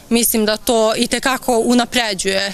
mislim da to itekako unapređuje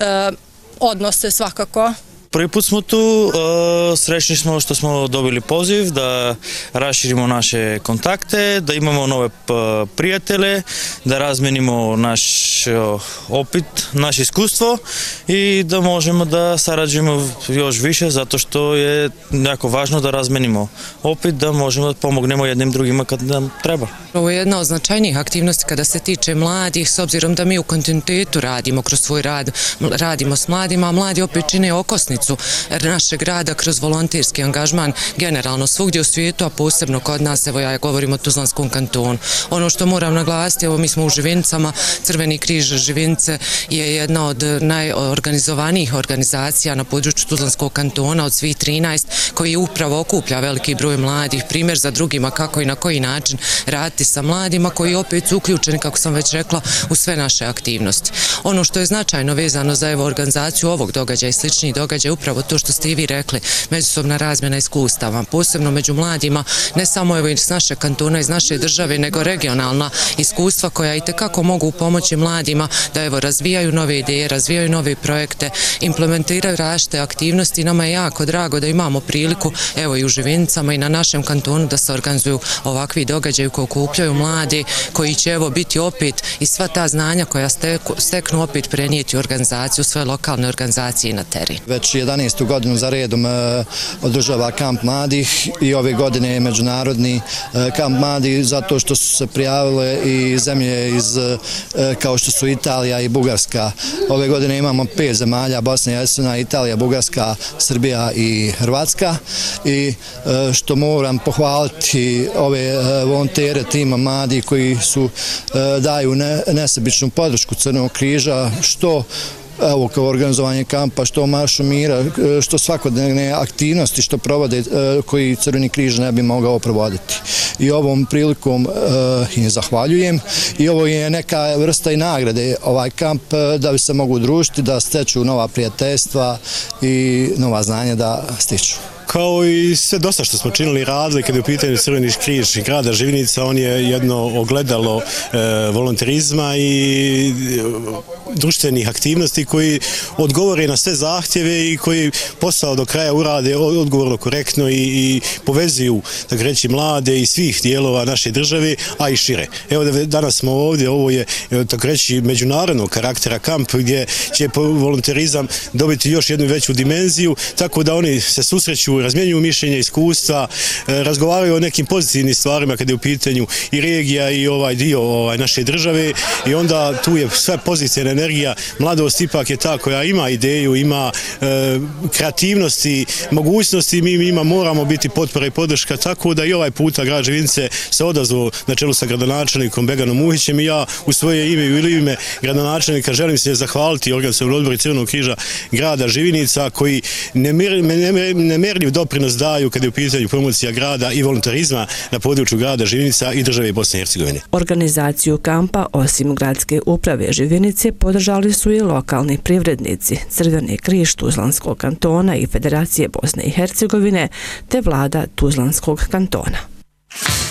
odnose svakako. Prvi put smo tu, srećni smo što smo dobili poziv da raširimo naše kontakte, da imamo nove prijatelje, da razmenimo naš opit, naše iskustvo i da možemo da sarađujemo još više zato što je jako važno da razmenimo opit, da možemo da pomognemo jednim drugima kad nam treba. Ovo je jedna od značajnijih aktivnosti kada se tiče mladih, s obzirom da mi u kontinuitetu radimo kroz svoj rad, radimo s mladima, a mladi opet čine okosnicu našeg rada kroz volonterski angažman generalno svugdje u svijetu, a posebno kod nas, evo ja govorim o Tuzlanskom kantonu. Ono što moram naglasiti, evo mi smo u Živinicama, Crveni križ Živinice je jedna od najorganizovanijih organizacija na području Tuzlanskog kantona od svih 13, koji upravo okuplja veliki broj mladih, primjer za drugima kako i na koji način raditi sa mladima koji opet su uključeni, kako sam već rekla, u sve naše aktivnosti. Ono što je značajno vezano za evo organizaciju ovog događaja i sličnih događaja, upravo to što ste i vi rekli, međusobna razmjena iskustava, posebno među mladima, ne samo evo iz naše kantona, iz naše države, nego regionalna iskustva koja itekako mogu pomoći mladima da evo razvijaju nove ideje, razvijaju nove projekte, implementiraju različite aktivnosti. Nama je jako drago da imamo priliku evo i u Živinicama i na našem kantonu da se organizuju ovakvi događaji koji okupljaju mlade, koji će evo biti opet i sva ta znanja koja steknu opet prenijeti u organizaciju, svoje lokalne organizacije na teren. Već 11. godinu za redom održava kamp mladih i ove godine je međunarodni kamp mladih zato što su se prijavile i zemlje kao što su Italija i Bugarska. Ove godine imamo 5 zemalja, Bosna i Hercegovina, Italija, Bugarska, Srbija i Hrvatska, i što moram pohvaliti ove volontere tima mladih koji daju nesebičnu podršku Crvenog križa, što evo kao organizovanje kampa, što maršu mira, što svakodnevne aktivnosti što provode koji Crveni križ ne bi mogao provoditi. I ovom prilikom im zahvaljujem i ovo je neka vrsta i nagrade ovaj kamp da bi se mogu družiti, da steču nova prijateljstva i nova znanja da stiču. Kao i sve dosta što smo činili i radili kada je u pitanju Crveni križ grada Živinica, on je jedno ogledalo volonterizma i društvenih aktivnosti koji odgovore na sve zahtjeve i koji posao do kraja urade odgovorno, korektno i povezuju, tako reći, mlade i svih dijelova naše države, a i šire. Evo danas smo ovdje, ovo je, tako reći, međunarodnog karaktera kamp gdje će volonterizam dobiti još jednu veću dimenziju, tako da oni se susreću, razmjenjuju mišljenja, iskustva, razgovaraju o nekim pozitivnim stvarima kada je u pitanju i regija i ovaj dio naše države, i onda tu je sve pozitivna energija. Mladost ipak je ta koja ima ideju, ima kreativnosti, mogućnosti, mi moramo biti potpora i podrška, tako da i ovaj puta grad Živinice se odazvao na čelu sa gradonačelnikom Beganom Muhićem, i ja u svoje ime i u ime gradonačelnika želim se zahvaliti organizacionom odboru Crvenog križa grada Živinica koji nemerljiv doprinos daju kada je u pitanju promocija grada i volontarizma na području grada Živinica i države Bosne i Hercegovine. Organizaciju kampa osim gradske uprave Živinice podržali su i lokalni privrednici, Crveni križ Tuzlanskog kantona i Federacije Bosne i Hercegovine te vlada Tuzlanskog kantona.